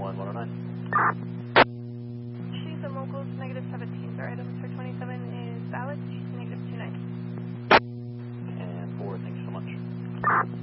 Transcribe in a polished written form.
109. She's a locals, negative 17. Their item for 27 is valid. She's negative 29. And 4, thanks so much.